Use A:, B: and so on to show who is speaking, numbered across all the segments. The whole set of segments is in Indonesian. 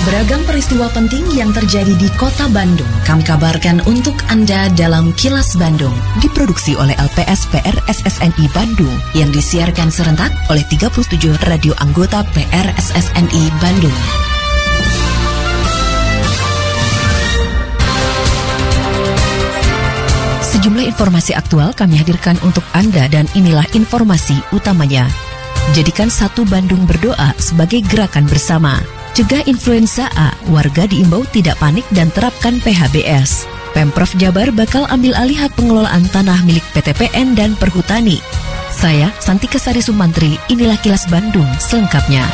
A: Beragam peristiwa penting yang terjadi di Kota Bandung kami kabarkan untuk Anda dalam Kilas Bandung. Diproduksi oleh LPS PRSSNI Bandung yang disiarkan serentak oleh 37 radio anggota PRSSNI Bandung. Sejumlah informasi aktual kami hadirkan untuk Anda dan inilah informasi utamanya. Jadikan Satu Bandung Berdoa sebagai gerakan bersama. Cegah influenza A, warga diimbau tidak panik dan terapkan PHBS. Pemprov Jabar bakal ambil alih hak pengelolaan tanah milik PTPN dan Perhutani. Saya, Santika Sari Sumantri, inilah Kilas Bandung selengkapnya.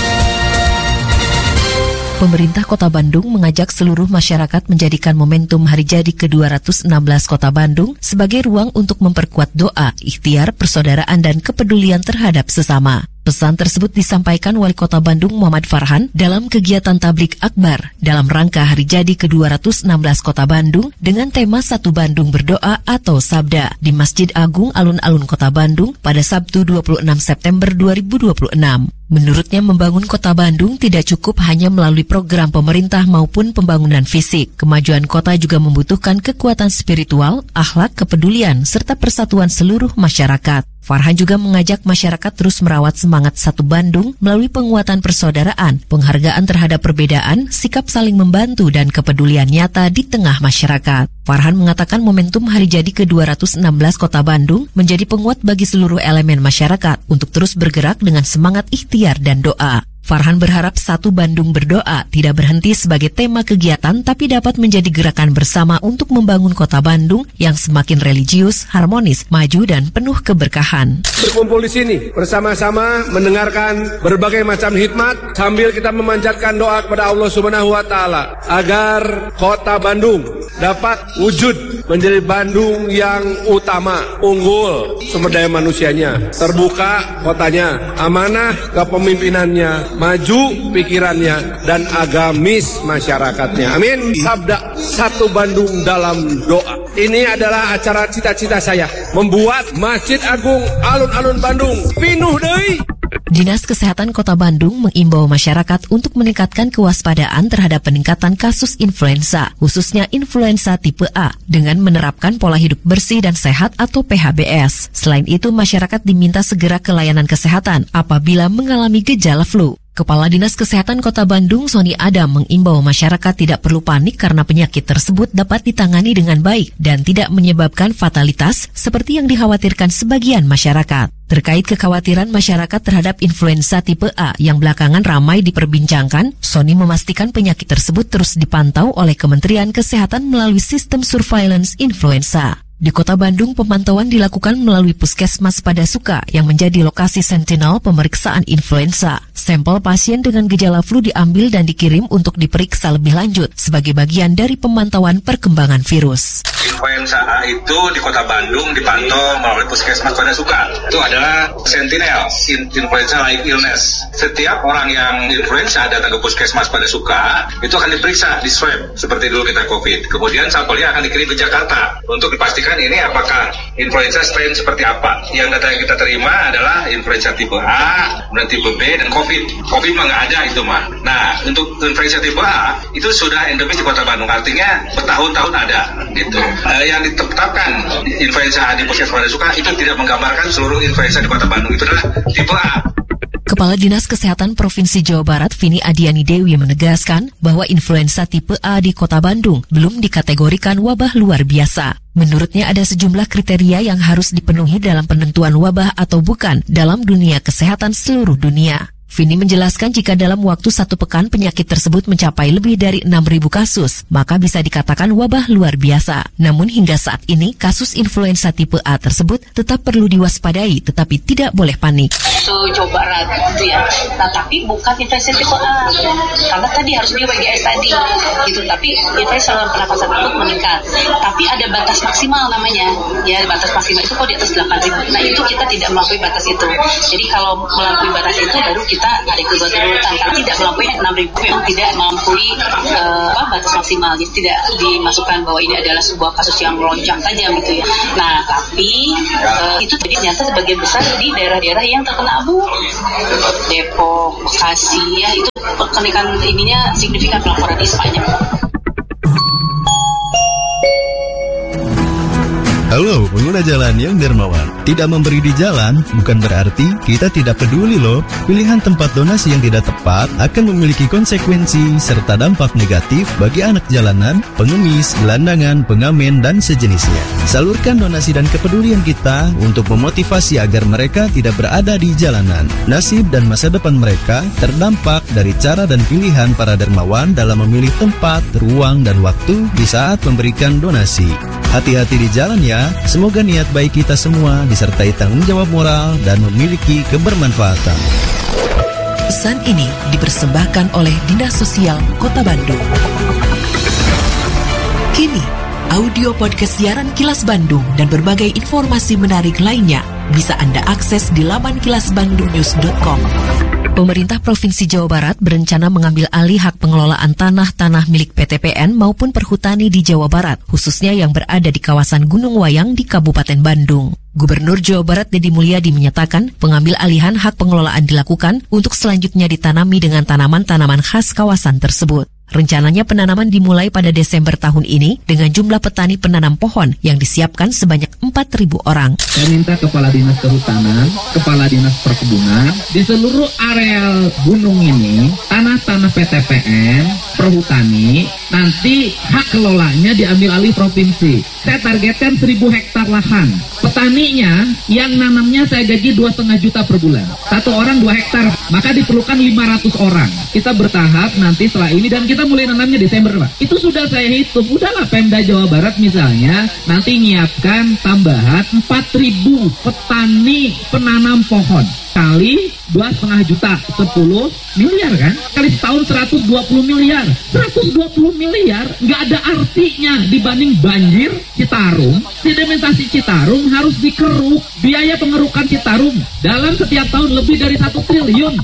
A: Pemerintah Kota Bandung mengajak seluruh masyarakat menjadikan momentum hari jadi ke-216 Kota Bandung sebagai ruang untuk memperkuat doa, ikhtiar, persaudaraan, dan kepedulian terhadap sesama. Pesan tersebut disampaikan Wali Kota Bandung Muhammad Farhan dalam kegiatan tablik akbar dalam rangka hari jadi ke-216 Kota Bandung dengan tema Satu Bandung Berdoa atau Sabda di Masjid Agung Alun-Alun Kota Bandung pada Sabtu 26 September 2026. Menurutnya membangun Kota Bandung tidak cukup hanya melalui program pemerintah maupun pembangunan fisik. Kemajuan kota juga membutuhkan kekuatan spiritual, akhlak, kepedulian, serta persatuan seluruh masyarakat. Farhan juga mengajak masyarakat terus merawat semangat Satu Bandung melalui penguatan persaudaraan, penghargaan terhadap perbedaan, sikap saling membantu, dan kepedulian nyata di tengah masyarakat. Farhan mengatakan momentum hari jadi ke-216 Kota Bandung menjadi penguat bagi seluruh elemen masyarakat untuk terus bergerak dengan semangat ikhtiar dan doa. Farhan berharap Satu Bandung Berdoa tidak berhenti sebagai tema kegiatan tapi dapat menjadi gerakan bersama untuk membangun Kota Bandung yang semakin religius, harmonis, maju, dan penuh keberkahan.
B: Berkumpul di sini bersama-sama mendengarkan berbagai macam hikmat sambil kita memanjatkan doa kepada Allah Subhanahu wa taala agar Kota Bandung dapat wujud menjadi Bandung yang utama, unggul sumber daya manusianya, terbuka kotanya, amanah kepemimpinannya, maju pikirannya, dan agamis masyarakatnya. Amin. Sabda Satu Bandung dalam doa. Ini adalah acara cita-cita saya, membuat Masjid Agung Alun-Alun Bandung pinuh deui.
A: Dinas Kesehatan Kota Bandung mengimbau masyarakat untuk meningkatkan kewaspadaan terhadap peningkatan kasus influenza, khususnya influenza tipe A, dengan menerapkan pola hidup bersih dan sehat atau PHBS. Selain itu, masyarakat diminta segera ke layanan kesehatan apabila mengalami gejala flu. Kepala Dinas Kesehatan Kota Bandung, Sony Adam, mengimbau masyarakat tidak perlu panik karena penyakit tersebut dapat ditangani dengan baik dan tidak menyebabkan fatalitas seperti yang dikhawatirkan sebagian masyarakat. Terkait kekhawatiran masyarakat terhadap influenza tipe A yang belakangan ramai diperbincangkan, Sony memastikan penyakit tersebut terus dipantau oleh Kementerian Kesehatan melalui sistem surveillance influenza. Di Kota Bandung, pemantauan dilakukan melalui Puskesmas Padasuka yang menjadi lokasi sentinel pemeriksaan influenza. Sampel pasien dengan gejala flu diambil dan dikirim untuk diperiksa lebih lanjut sebagai bagian dari pemantauan perkembangan virus.
C: Influenza A itu di Kota Bandung dipantau melalui Puskesmas Padasuka. Itu adalah sentinel, influenza like illness. Setiap orang yang influenza datang ke Puskesmas Padasuka, itu akan diperiksa, di swab, seperti dulu kita COVID. Kemudian sampelnya akan dikirim ke Jakarta untuk dipastikan ini apakah influenza strain seperti apa. Yang data yang kita terima adalah influenza tipe A, kemudian tipe B, dan COVID. COVID mah nggak ada itu mah. Nah, untuk influenza tipe A, itu sudah endemis di Kota Bandung. Artinya bertahun-tahun ada gitu. Yang ditetapkan influenza A di Puskesmas Padasuka itu tidak menggambarkan seluruh influenza di Kota Bandung. Itu adalah tipe A.
A: Kepala Dinas Kesehatan Provinsi Jawa Barat, Vini Adiani Dewi, menegaskan bahwa influenza tipe A di Kota Bandung belum dikategorikan wabah luar biasa. Menurutnya ada sejumlah kriteria yang harus dipenuhi dalam penentuan wabah atau bukan dalam dunia kesehatan seluruh dunia. Vini menjelaskan jika dalam waktu 1 pekan penyakit tersebut mencapai lebih dari 6.000 kasus, maka bisa dikatakan wabah luar biasa. Namun hingga saat ini, kasus influenza tipe A tersebut tetap perlu diwaspadai, tetapi tidak boleh panik.
D: Jawa Barat gitu ya. Nah, tapi bukan influenza tipe A. Karena tadi harus di WGS tadi gitu, tapi influenza saluran pernapasan akut meningkat. Tapi ada batas maksimal namanya. Ya, batas maksimal itu kalau di atas 8.000. Nah, itu kita tidak melampaui batas itu. Jadi kalau melampaui batas itu baru kita kita ada kebutuhan karena tidak melampaui 6.000 memang tidak melampaui batas maksimal, jadi tidak dimasukkan bahwa ini adalah sebuah kasus yang melonjak tajam gitu ya. Nah tapi itu tadi ternyata sebagian besar di daerah-daerah yang terkena abu, Depok, Bekasi ya, itu kenaikan ininya signifikan pelaporan ISPA-nya.
E: Halo, pengguna jalan yang dermawan. Tidak memberi di jalan bukan berarti kita tidak peduli loh. Pilihan tempat donasi yang tidak tepat akan memiliki konsekuensi serta dampak negatif bagi anak jalanan, pengemis, gelandangan, pengamen, dan sejenisnya. Salurkan donasi dan kepedulian kita untuk memotivasi agar mereka tidak berada di jalanan. Nasib dan masa depan mereka terdampak dari cara dan pilihan para dermawan dalam memilih tempat, ruang, dan waktu di saat memberikan donasi. Hati-hati di jalan ya, semoga niat baik kita semua disertai tanggung jawab moral dan memiliki kebermanfaatan.
A: Pesan ini dipersembahkan oleh Dinas Sosial Kota Bandung. Kini, audio podcast siaran Kilas Bandung dan berbagai informasi menarik lainnya bisa Anda akses di laman kilasbandungnews.com. Pemerintah Provinsi Jawa Barat berencana mengambil alih hak pengelolaan tanah-tanah milik PTPN maupun perhutani di Jawa Barat, khususnya yang berada di kawasan Gunung Wayang di Kabupaten Bandung. Gubernur Jawa Barat Deddy Mulyadi menyatakan pengambil alihan hak pengelolaan dilakukan untuk selanjutnya ditanami dengan tanaman-tanaman khas kawasan tersebut. Rencananya penanaman dimulai pada Desember tahun ini dengan jumlah petani penanam pohon yang disiapkan sebanyak 4.000 orang.
F: Saya minta Kepala Dinas Kehutanan, Kepala Dinas Perkebunan, di seluruh areal gunung ini, tanah-tanah PTPN, perhutani, nanti hak kelolanya diambil alih provinsi. Saya targetkan 1.000 hektar lahan. Petaninya yang nanamnya saya gaji 2,5 juta per bulan. 1 orang 2 hektar, maka diperlukan 500 orang. Kita bertahap nanti setelah ini dan kita mulai nanamnya Desember, Pak. Itu sudah saya hitung. Udahlah Pemda Jawa Barat misalnya nanti nyiapkan tambahan 4.000 petani penanam pohon. Kali 2,5 juta, 10 miliar kan? Kali setahun 120 miliar. 120 miliar nggak ada artinya dibanding banjir Citarum. Sedimentasi Citarum harus dikeruk. Biaya pengerukan Citarum dalam setiap tahun lebih dari 1 triliun.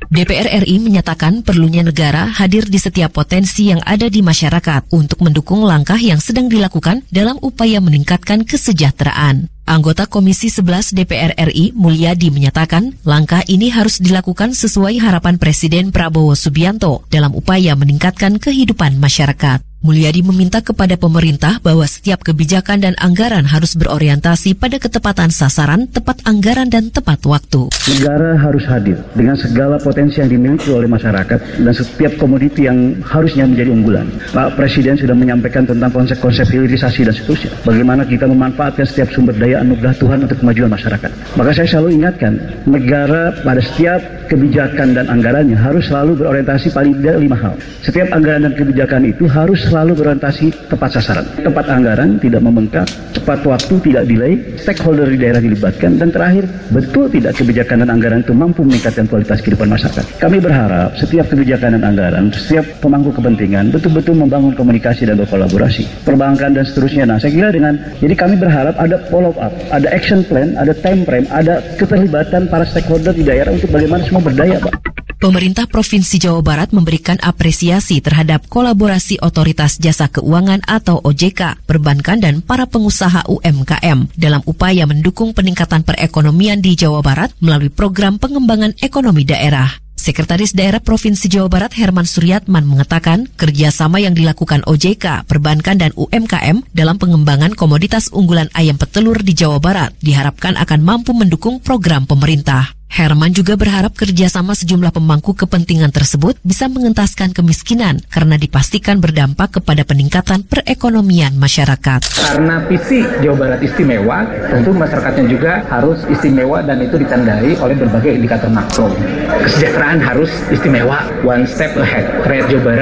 A: DPR RI menyatakan perlunya negara hadir di setiap potensi yang ada di masyarakat untuk mendukung langkah yang sedang dilakukan dalam upaya meningkatkan kesejahteraan. Anggota Komisi 11 DPR RI Mulyadi menyatakan langkah ini harus dilakukan sesuai harapan Presiden Prabowo Subianto dalam upaya meningkatkan kehidupan masyarakat. Mulyadi meminta kepada pemerintah bahwa setiap kebijakan dan anggaran harus berorientasi pada ketepatan sasaran, tepat anggaran, dan tepat waktu.
G: Negara harus hadir dengan segala potensi yang dimiliki oleh masyarakat dan setiap komoditi yang harusnya menjadi unggulan. Pak Presiden sudah menyampaikan tentang konsep hilirisasi dan seterusnya. Bagaimana kita memanfaatkan setiap sumber daya anugerah Tuhan untuk kemajuan masyarakat. Maka saya selalu ingatkan, negara pada setiap kebijakan dan anggarannya harus selalu berorientasi paling tidak 5 hal. Setiap anggaran dan kebijakan itu harus selalu berorientasi tepat sasaran. Tepat anggaran, tidak membengkak, tepat waktu, tidak delay, stakeholder di daerah dilibatkan, dan terakhir, betul tidak kebijakan dan anggaran itu mampu meningkatkan kualitas kehidupan masyarakat. Kami berharap setiap kebijakan dan anggaran, setiap pemangku kepentingan betul-betul membangun komunikasi dan berkolaborasi. Perbankan dan seterusnya. Nah, saya kira jadi kami berharap ada follow up, ada action plan, ada time frame, ada keterlibatan para stakeholder di daerah untuk bagaimana semua berdaya, Pak.
A: Pemerintah Provinsi Jawa Barat memberikan apresiasi terhadap kolaborasi Otoritas Jasa Keuangan atau OJK, perbankan dan para pengusaha UMKM dalam upaya mendukung peningkatan perekonomian di Jawa Barat melalui program pengembangan ekonomi daerah. Sekretaris Daerah Provinsi Jawa Barat Herman Suryatman mengatakan kerjasama yang dilakukan OJK, perbankan dan UMKM dalam pengembangan komoditas unggulan ayam petelur di Jawa Barat diharapkan akan mampu mendukung program pemerintah. Herman juga berharap kerjasama sejumlah pemangku kepentingan tersebut bisa mengentaskan kemiskinan karena dipastikan berdampak kepada peningkatan perekonomian masyarakat.
F: Karena visi Jawa Barat istimewa, tentu masyarakatnya juga harus istimewa dan itu ditandai oleh berbagai indikator makro. Kesejahteraan harus istimewa, one step ahead. Rakyat Jawa Barat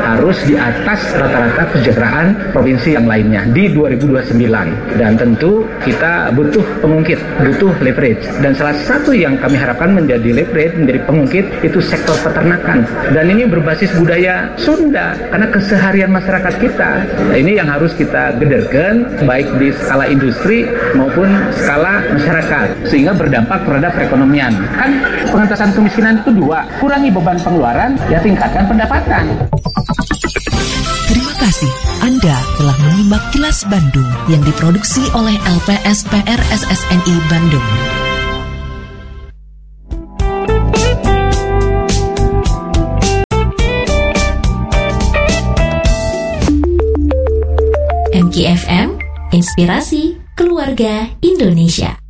H: harus di atas rata-rata kesejahteraan provinsi yang lainnya di 2029. Dan tentu kita butuh pengungkit, butuh leverage. Dan salah satu yang kami harapkan menjadi leverage, menjadi pengungkit, itu sektor peternakan. Dan ini berbasis budaya Sunda, karena keseharian masyarakat kita. Nah, ini yang harus kita gederkan, baik di skala industri maupun skala masyarakat, sehingga berdampak terhadap perekonomian. Kan pengentasan kemiskinan itu dua, kurangi beban pengeluaran, ya tingkatkan pendapatan.
A: Terima kasih Anda telah menyimak Kilas Bandung yang diproduksi oleh LPSPR SSNI Bandung.
I: MKFM, Inspirasi Keluarga Indonesia.